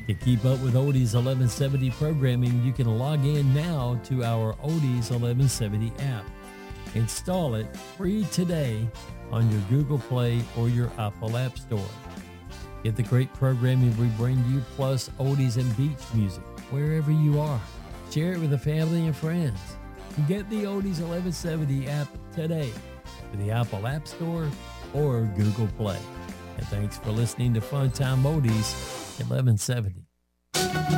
To keep up with Oldies 1170 programming, you can log in now to our Oldies 1170 app. Install it free today on your Google Play or your Apple App Store. Get the great programming we bring you, plus oldies and beach music, wherever you are. Share it with the family and friends. Get the Oldies 1170 app today with the Apple App Store or Google Play. And thanks for listening to Funtime Oldies 1170.